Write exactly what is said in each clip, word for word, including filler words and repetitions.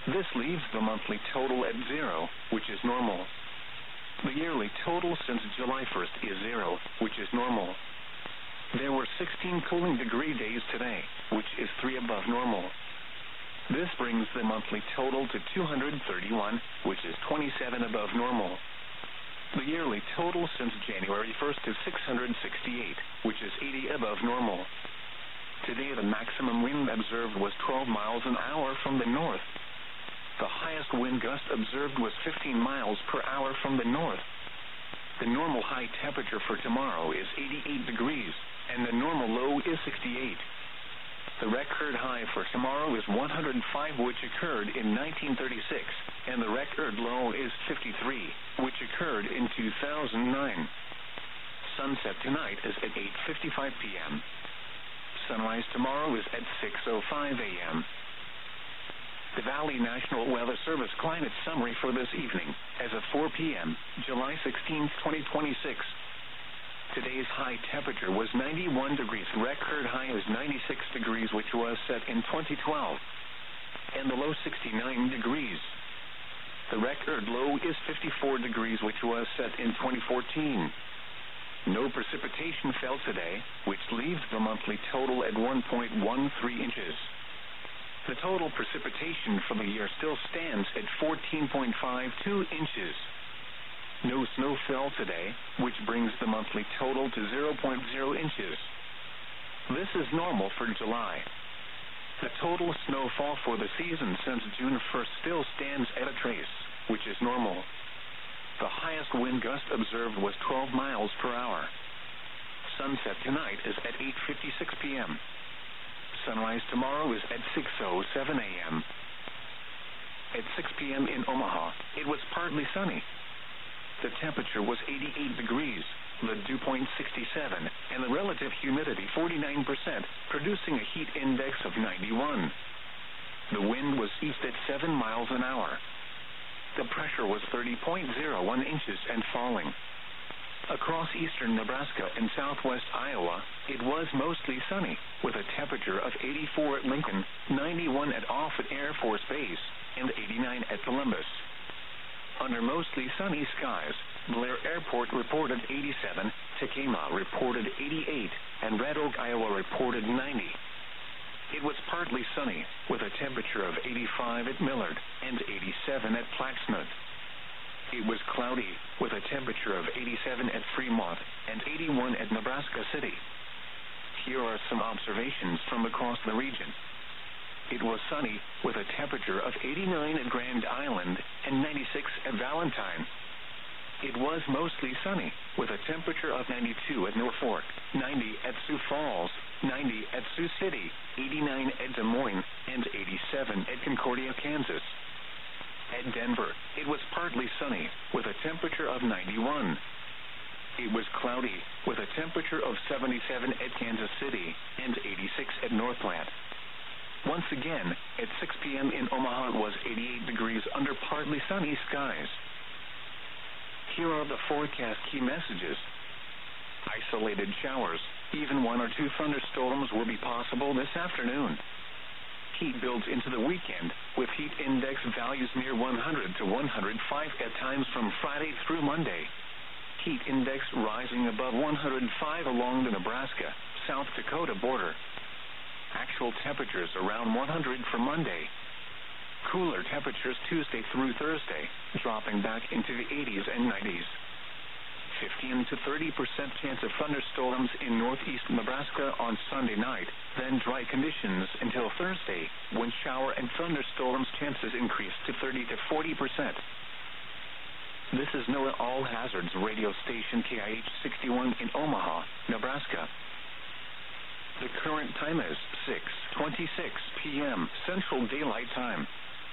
This leaves the monthly total at zero, which is normal. The yearly total since July first is zero, which is normal. There were sixteen cooling degree days today, which is three above normal. This brings the monthly total to two hundred thirty-one, which is twenty-seven above normal. The yearly total since January first is six hundred sixty-eight, which is eighty above normal. Today the maximum wind observed was twelve miles an hour from the north. The highest wind gust observed was fifteen miles per hour from the north. The normal high temperature for tomorrow is eighty-eight degrees, and the normal low is sixty-eight. The record high for tomorrow is one hundred five, which occurred in nineteen thirty-six, and the record low is fifty-three, which occurred in two thousand nine. Sunset tonight is at eight fifty-five p.m. Sunrise tomorrow is at six oh five a.m. The Valley National Weather Service climate summary for this evening, as of four p.m., July sixteenth, twenty twenty-six. Today's high temperature was ninety-one degrees. Record high is ninety-six degrees, which was set in twenty twelve, and the low sixty-nine degrees. The record low is fifty-four degrees, which was set in twenty fourteen. No precipitation fell today, which leaves the monthly total at one point one three inches. The total precipitation for the year still stands at fourteen point five two inches. No snow fell today, which brings the monthly total to zero point zero inches. This is normal for July. The total snowfall for the season since June first still stands at a trace, which is normal. The highest wind gust observed was twelve miles per hour. Sunset tonight is at eight fifty-six p.m. Sunrise tomorrow is at six oh seven a.m. At six p.m. in Omaha, it was partly sunny. The temperature was eighty-eight degrees, the dew point sixty-seven, and the relative humidity forty-nine percent, producing a heat index of ninety-one. The wind was east at seven miles an hour. The pressure was thirty point zero one inches and falling. Across eastern Nebraska and southwest Iowa, it was mostly sunny, with a temperature of eighty-four at Lincoln, ninety-one at Offutt Air Force Base, and eighty-nine at Columbus. Under mostly sunny skies, Blair Airport reported eighty-seven, Tacoma reported eighty-eight, and Red Oak, Iowa reported ninety. It was partly sunny, with a temperature of eighty-five at Millard and eighty-seven at Plaxmouth. It was cloudy, with a temperature of eighty-seven at Fremont and eighty-one at Nebraska City. Here are some observations from across the region. It was sunny, with a temperature of eighty-nine at Grand Island and ninety-six at Valentine. It was mostly sunny, with a temperature of ninety-two at Norfolk, ninety at Sioux Falls, ninety at Sioux City, eighty-nine at Des Moines, and eighty-seven at Concordia, Kansas. At Denver, it was partly sunny, with a temperature of ninety-one. It was cloudy, with a temperature of seventy-seven at Kansas City and eighty-six at Northland. Once again, at six p.m. in Omaha it was eighty-eight degrees under partly sunny skies. Here are the forecast key messages. Isolated showers, even one or two thunderstorms will be possible this afternoon. Heat builds into the weekend, with heat index values near one hundred to one hundred five at times from Friday through Monday. Heat index rising above one hundred five along the Nebraska-South Dakota border. Actual temperatures around one hundred for Monday. Cooler temperatures Tuesday through Thursday, dropping back into the eighties and nineties. fifteen to thirty percent chance of thunderstorms in northeast Nebraska on Sunday night, then dry conditions until Thursday, when shower and thunderstorms chances increase to thirty to forty percent. This is NOAA All Hazards radio station K I H sixty-one in Omaha, Nebraska. The current time is six twenty-six p.m. Central Daylight Time.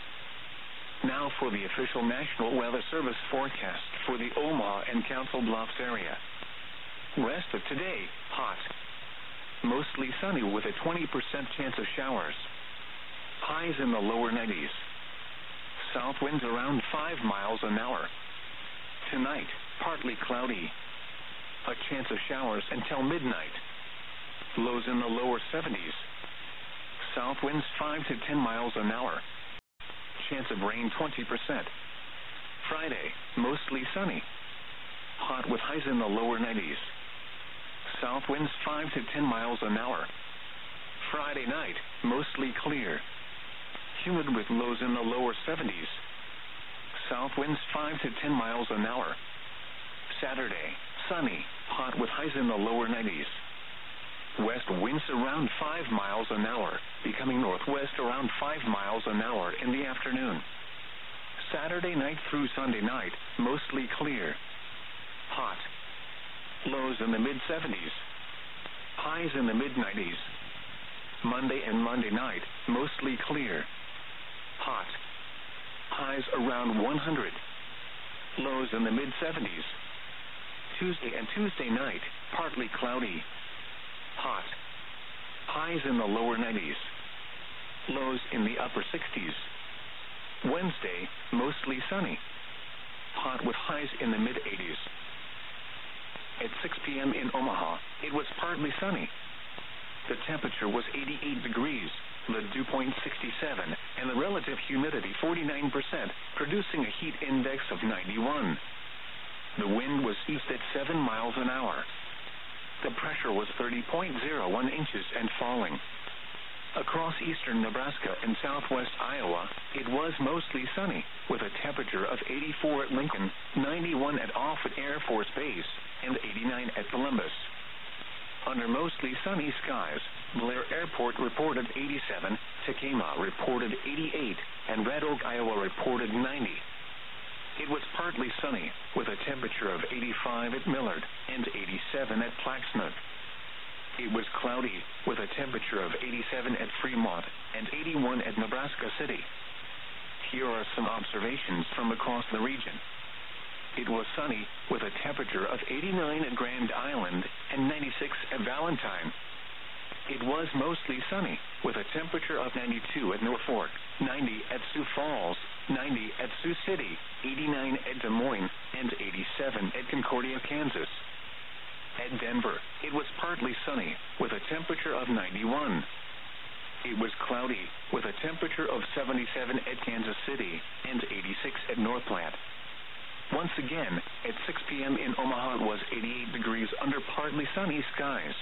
Now for the official National Weather Service forecast for the Omaha and Council Bluffs area. Rest of today, hot. Mostly sunny with a twenty percent chance of showers. Highs in the lower nineties. South winds around five miles an hour. Tonight, partly cloudy. A chance of showers until midnight. Lows in the lower seventies. South winds five to ten miles an hour. chance of rain twenty percent. Friday, mostly sunny. Hot with highs in the lower nineties. South winds five to ten miles an hour. Friday night, mostly clear. Humid with lows in the lower seventies. South winds five to ten miles an hour. Saturday, sunny, hot with highs in the lower nineties. West winds around five miles an hour, becoming northwest around five miles an hour in the afternoon. Saturday night through Sunday night, mostly clear. Hot. Lows in the mid seventies. Highs in the mid nineties. Monday and Monday night, mostly clear. Hot. Highs around one hundred. Lows in the mid seventies. Tuesday and Tuesday night, partly cloudy. Hot. Highs in the lower nineties. Lows in the upper sixties. Wednesday, mostly sunny. Hot with highs in the mid eighties. At six p.m. in Omaha, it was partly sunny. The temperature was eighty-eight degrees, the dew point sixty-seven, and the relative humidity forty-nine percent, producing a heat index of ninety-one. The wind was east at seven miles an hour. The pressure was thirty point zero one inches and falling. Across eastern Nebraska and southwest Iowa, it was mostly sunny, with a temperature of eighty-four at Lincoln, ninety-one at Offutt Air Force Base, and eighty-nine at Columbus. Under mostly sunny skies, Blair Airport reported eighty-seven, Tekamah reported eighty-eight, and Red Oak, Iowa reported ninety. It was partly sunny, with a temperature of eighty-five at Millard and eighty-seven at Plaxmouth. It was cloudy, with a temperature of eighty-seven at Fremont and eighty-one at Nebraska City. Here are some observations from across the region. It was sunny, with a temperature of eighty-nine at Grand Island and ninety-six at Valentine. It was mostly sunny, with a temperature of ninety-two at Norfolk, ninety at Sioux Falls, ninety at Sioux City, eighty-nine at Des Moines, and eighty-seven at Concordia, Kansas. At Denver, it was partly sunny, with a temperature of ninety-one. It was cloudy, with a temperature of seventy-seven at Kansas City and eighty-six at North Platte. Once again, at six p.m. in Omaha it was eighty-eight degrees under partly sunny skies.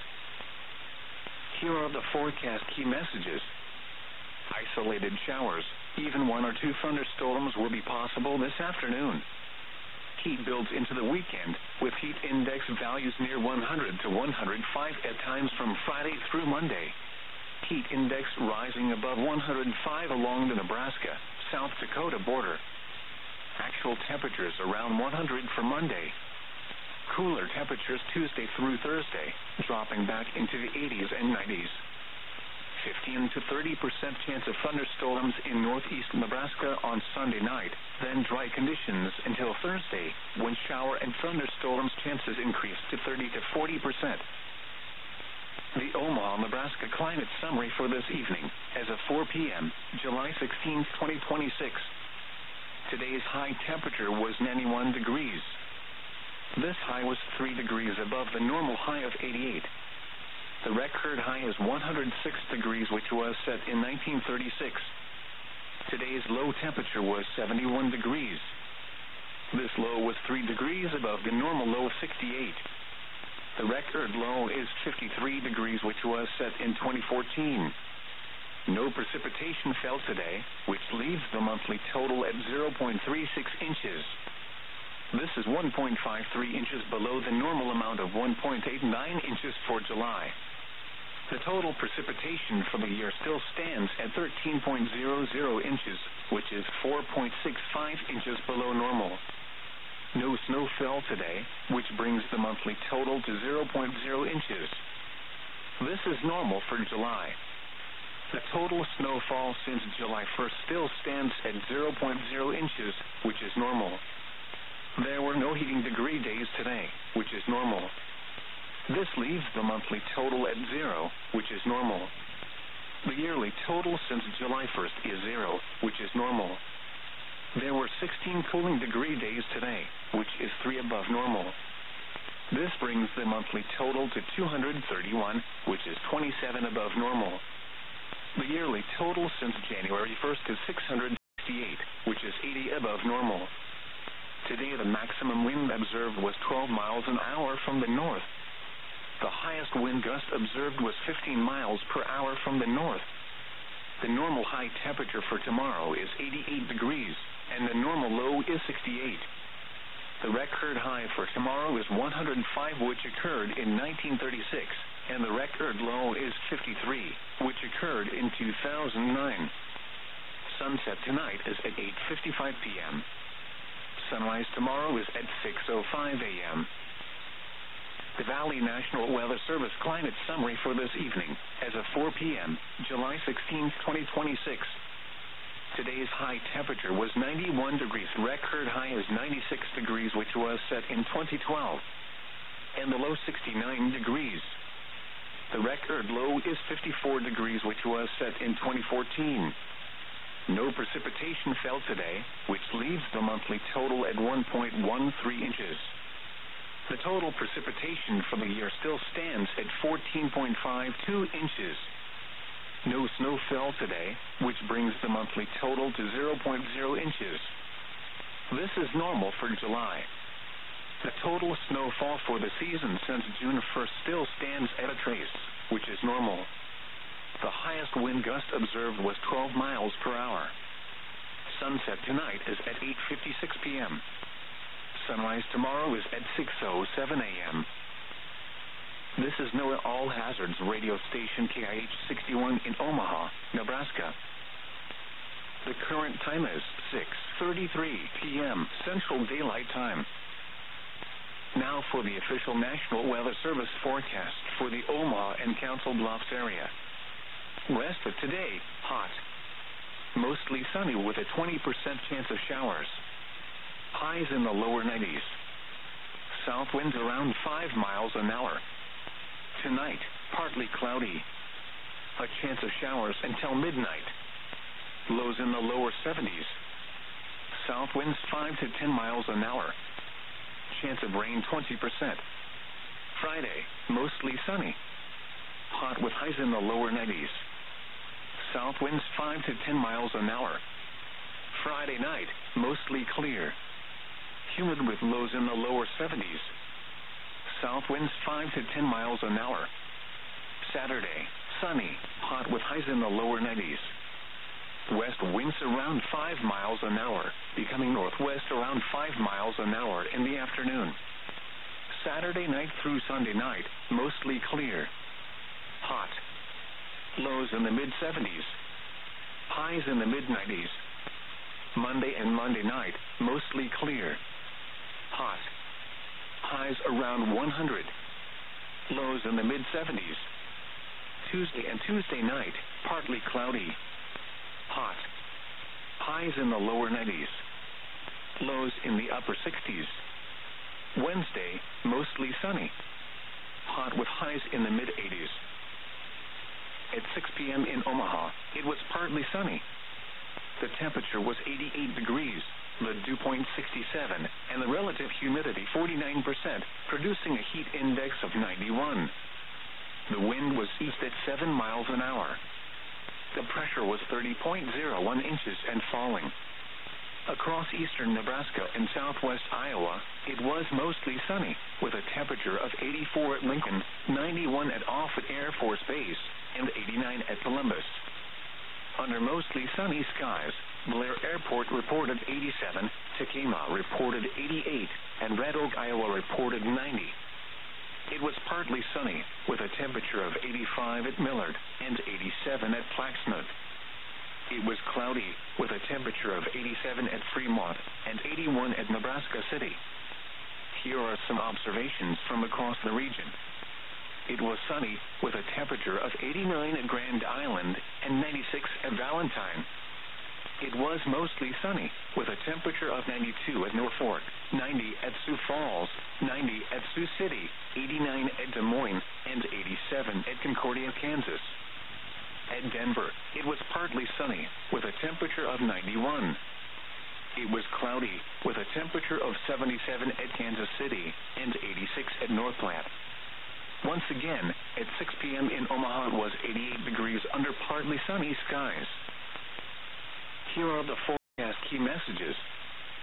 Here are the forecast key messages. Isolated showers, even one or two thunderstorms will be possible this afternoon. Heat builds into the weekend, with heat index values near one hundred to one hundred five at times from Friday through Monday. Heat index rising above one hundred five along the Nebraska, South Dakota border. Actual temperatures around one hundred for Monday. Cooler temperatures Tuesday through Thursday, dropping back into the eighties and nineties. fifteen to thirty percent chance of thunderstorms in northeast Nebraska on Sunday night, then dry conditions until Thursday, when shower and thunderstorms chances increase to thirty to forty percent. The Omaha, Nebraska climate summary for this evening, as of four p.m., July sixteenth, twenty twenty-six. Today's high temperature was ninety-one degrees. This high was three degrees above the normal high of eighty-eight. The record high is one hundred six degrees, which was set in nineteen thirty-six. Today's low temperature was seventy-one degrees. This low was three degrees above the normal low of sixty-eight. The record low is fifty-three degrees, which was set in twenty fourteen. No precipitation fell today, which leaves the monthly total at zero point three six inches. This is one point five three inches below the normal amount of one point eight nine inches for July. The total precipitation for the year still stands at thirteen point zero zero inches, which is four point six five inches below normal. No snow fell today, which brings the monthly total to zero point zero inches. This is normal for July. The total snowfall since July first still stands at zero point zero inches, which is normal. There were no heating degree days today, which is normal. This leaves the monthly total at zero, which is normal. The yearly total since July first is zero, which is normal. There were sixteen cooling degree days today, which is three above normal. This brings the monthly total to two hundred thirty-one, which is twenty-seven above normal. The yearly total since January first is six hundred sixty-eight, normal. Today the maximum wind observed was twelve miles an hour from the north. The highest wind gust observed was fifteen miles per hour from the north. The normal high temperature for tomorrow is eighty-eight degrees, and the normal low is sixty-eight. The record high for tomorrow is one hundred five, which occurred in nineteen thirty-six, and the record low is fifty-three, which occurred in two thousand nine. Sunset tonight is at eight fifty-five p.m. Sunrise tomorrow is at six oh five a.m. The Valley National Weather Service climate summary for this evening, as of four p.m., July sixteenth, twenty twenty-six. Today's high temperature was ninety-one degrees. Record high is ninety-six degrees, which was set in twenty twelve. And the low sixty-nine degrees. The record low is fifty-four degrees, which was set in twenty fourteen. No precipitation fell today, which leaves the monthly total at one point one three inches. The total precipitation for the year still stands at fourteen point five two inches. No snow fell today, which brings the monthly total to zero point zero inches. This is normal for July. The total snowfall for the season since June first still stands at a trace, which is normal. The highest wind gust observed was twelve miles per hour. Sunset tonight is at eight fifty-six p.m. Sunrise tomorrow is at six oh seven a.m. This is NOAA All Hazards radio station K I H sixty-one in Omaha, Nebraska. The current time is six thirty-three p.m. Central Daylight Time. Now for the official National Weather Service forecast for the Omaha and Council Bluffs area. Rest of today, hot. Mostly sunny with a twenty percent chance of showers. Highs in the lower nineties. South winds around five miles an hour. Tonight, partly cloudy. A chance of showers until midnight. Lows in the lower seventies. South winds five to ten miles an hour. Chance of rain twenty percent. Friday, mostly sunny. Hot with highs in the lower nineties. South winds five to ten miles an hour. Friday night, mostly clear. Humid with lows in the lower seventies. South winds five to ten miles an hour. Saturday, sunny, hot with highs in the lower nineties. West winds around five miles an hour, becoming northwest around five miles an hour in the afternoon. Saturday night through Sunday night, mostly clear. Hot. Lows in the mid seventies. Highs in the mid nineties. Monday and Monday night, mostly clear. Hot. Highs around one hundred. Lows in the mid seventies. Tuesday and Tuesday night, partly cloudy. Hot. Highs in the lower nineties. Lows in the upper sixties. Wednesday, mostly sunny. Hot with highs in the mid eighties. At six p.m. in Omaha, it was partly sunny. The temperature was eighty-eight degrees, the dew point sixty-seven, and the relative humidity forty-nine percent, producing a heat index of ninety-one. The wind was east at seven miles an hour. The pressure was thirty point zero one inches and falling. Across eastern Nebraska and southwest Iowa, it was mostly sunny, with a temperature of eighty-four at Lincoln, ninety-one at Offutt Air Force Base, and eighty-nine at Columbus. Under mostly sunny skies, Blair Airport reported eighty-seven, Tekamah reported eighty-eight, and Red Oak, Iowa reported ninety. It was partly sunny, with a temperature of eighty-five at Millard and eighty-seven at Plaxmouth. It was cloudy, with a temperature of eighty-seven at Fremont and eighty-one at Nebraska City. Here are some observations from across the region. It was sunny, with a temperature of eighty-nine at Grand Island and ninety-six at Valentine. It was mostly sunny, with a temperature of ninety-two at Norfolk, ninety at Sioux Falls, ninety at Sioux City, eighty-nine at Des Moines, and eighty-seven at Concordia, Kansas. At Denver, it was partly sunny, with a temperature of ninety-one. It was cloudy, with a temperature of seventy-seven at Kansas City and eighty-six at North Platte. Once again, at six p.m. in Omaha, it was eighty-eight degrees under partly sunny skies. Here are the forecast key messages.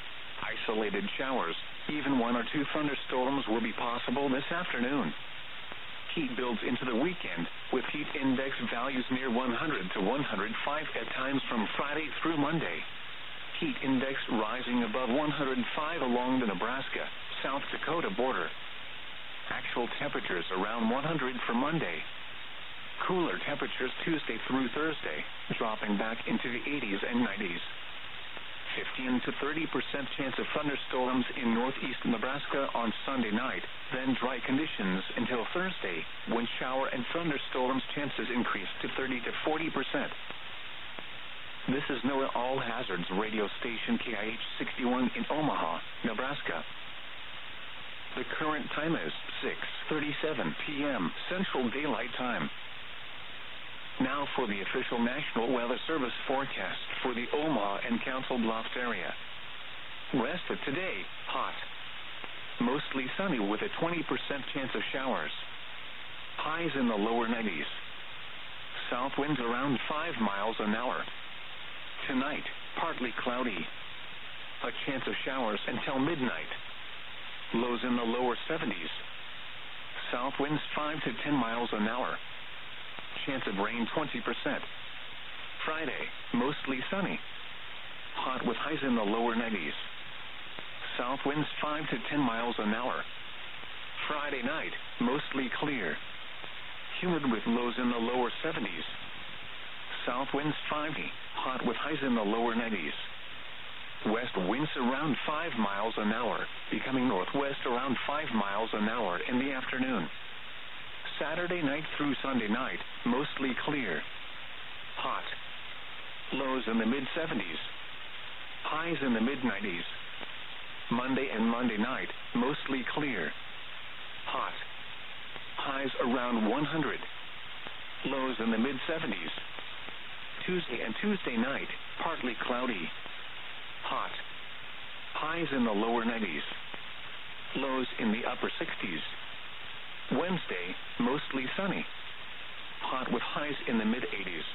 Isolated showers, even one or two thunderstorms will be possible this afternoon. Heat builds into the weekend, with heat index values near one hundred to one hundred five at times from Friday through Monday. Heat index rising above one hundred five along the Nebraska-South Dakota border. Actual temperatures around one hundred for Monday. Cooler temperatures Tuesday through Thursday, dropping back into the eighties and nineties. fifteen to thirty percent chance of thunderstorms in northeast Nebraska on Sunday night, then dry conditions until Thursday, when shower and thunderstorms chances increase to thirty to forty percent. This is NOAA All Hazards radio station K I H sixty-one in Omaha, Nebraska. The current time is six thirty-seven p.m. Central Daylight Time. Now for the official National Weather Service forecast for the Omaha and Council Bluffs area. Rest of today, hot. Mostly sunny with a twenty percent chance of showers. Highs in the lower nineties. South winds around five miles an hour. Tonight, partly cloudy. A chance of showers until midnight. Lows in the lower seventies. South winds five to ten miles an hour. Chance of rain twenty percent. Friday, mostly sunny. Hot with highs in the lower nineties. South winds five to ten miles an hour. Friday night, mostly clear. Humid with lows in the lower seventies. South winds five, hot with highs in the lower nineties. West winds around five miles an hour, becoming northwest around five miles an hour in the afternoon. Saturday night through Sunday night, mostly clear. Hot. Lows in the mid seventies. Highs in the mid nineties. Monday and Monday night, mostly clear. Hot. Highs around one hundred. Lows in the mid seventies. Tuesday and Tuesday night, partly cloudy. Hot. Highs in the lower nineties. Lows in the upper sixties. Wednesday, mostly sunny. Hot with highs in the mid eighties.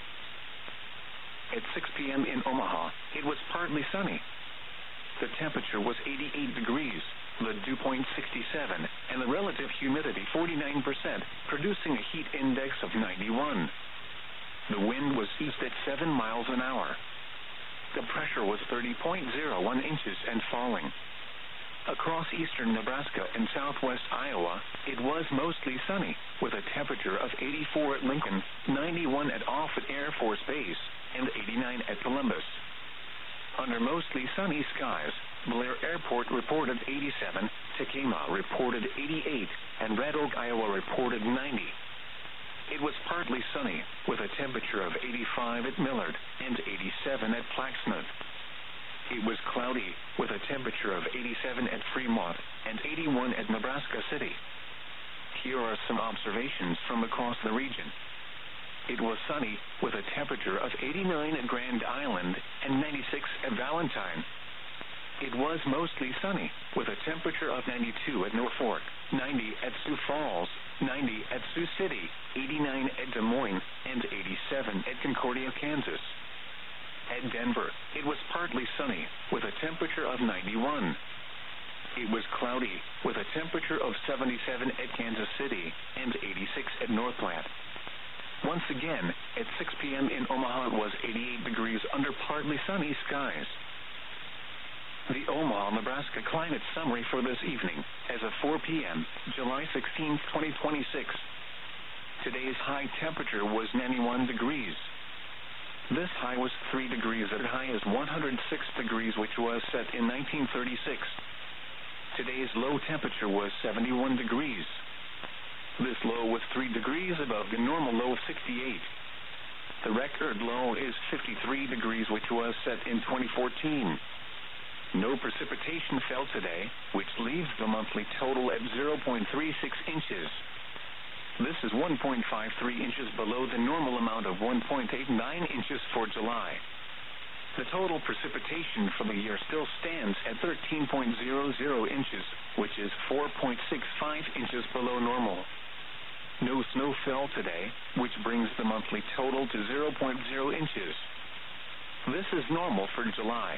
At six p.m. in Omaha, it was partly sunny. The temperature was eighty-eight degrees, the dew point sixty-seven, and the relative humidity forty-nine percent, producing a heat index of ninety-one. The wind was east at seven miles an hour. The pressure was thirty point zero one inches and falling. Across eastern Nebraska and southwest Iowa, it was mostly sunny, with a temperature of eighty-four at Lincoln, ninety-one at Offutt Air Force Base, and eighty-nine at Columbus. Under mostly sunny skies, Blair Airport reported eighty-seven, Tekamah reported eighty-eight, and Red Oak, Iowa reported ninety. It was partly sunny, with a temperature of eighty-five at Millard and eighty-seven at Plaxmouth. It was cloudy, with a temperature of eighty-seven at Fremont and eighty-one at Nebraska City. Here are some observations from across the region. It was sunny, with a temperature of eighty-nine at Grand Island and ninety-six at Valentine. It was mostly sunny, with a temperature of ninety-two at Norfolk, ninety at Sioux Falls, ninety at Sioux City, eighty-nine at Des Moines, and eighty-seven at Concordia, Kansas. At Denver, it was partly sunny, with a temperature of ninety-one. It was cloudy, with a temperature of seventy-seven at Kansas City and eighty-six at North Platte. Once again, at six p.m. in Omaha, it was eighty-eight degrees under partly sunny skies. The Omaha, Nebraska climate summary for this evening, as of four p.m., July sixteenth, twenty twenty-six. Today's high temperature was ninety-one degrees. This high was three degrees at high as one hundred six degrees, which was set in nineteen thirty-six. Today's low temperature was seventy-one degrees. This low was three degrees above the normal low of sixty-eight. The record low is fifty-three degrees, which was set in twenty fourteen. No precipitation fell today, which leaves the monthly total at zero point three six inches. This is one point five three inches below the normal amount of one point eight nine inches for July. The total precipitation for the year still stands at thirteen point zero zero inches, which is four point six five inches below normal. No snow fell today, which brings the monthly total to zero point zero inches. This is normal for July.